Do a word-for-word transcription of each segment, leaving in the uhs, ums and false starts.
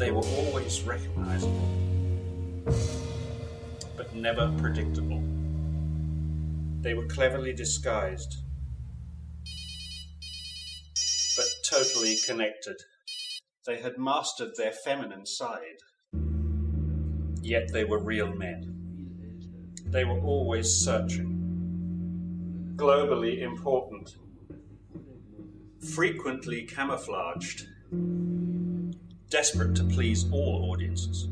They were always recognizable, but never predictable. They were cleverly disguised, but totally connected. They had mastered their feminine side, yet they were real men. They were always searching, globally important, frequently camouflaged, desperate to please all audiences,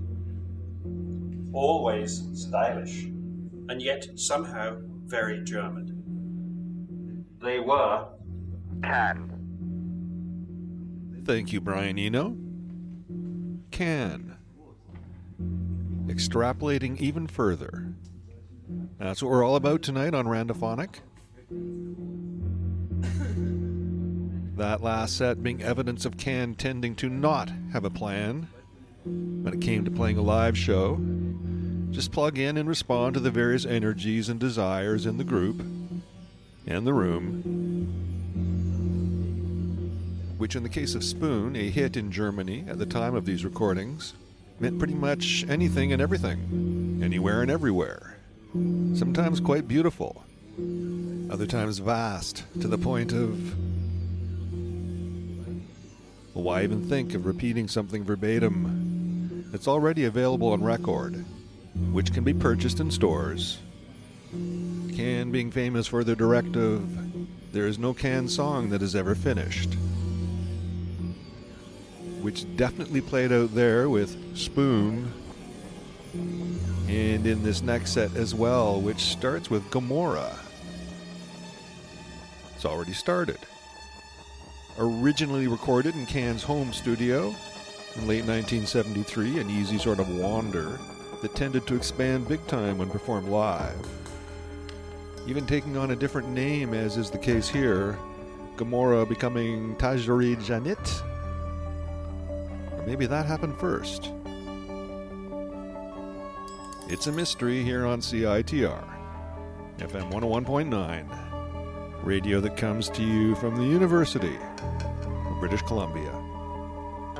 always stylish, and yet somehow very German. They were Can. Thank you, Brian Eno. Can. Extrapolating even further. That's what we're all about tonight on Randophonic. That last set being evidence of Can tending to not have a plan when it came to playing a live show. Just plug in and respond to the various energies and desires in the group and the room, which in the case of Spoon, a hit in Germany at the time of these recordings, meant pretty much anything and everything, anywhere and everywhere. Sometimes quite beautiful, other times vast, to the point of, well, why even think of repeating something verbatim that's already available on record, which can be purchased in stores. Can being famous for their directive, there is no Can song that is ever finished, which definitely played out there with Spoon, and in this next set as well, which starts with Gomorrah. It's already started. Originally recorded in Can's home studio in late nineteen seventy-three, an easy sort of wander that tended to expand big time when performed live, even taking on a different name, as is the case here, Gomorrah becoming Tajri Janit. Or maybe that happened first. It's a mystery here on C I T R, F M one oh one point nine, radio that comes to you from the University of British Columbia.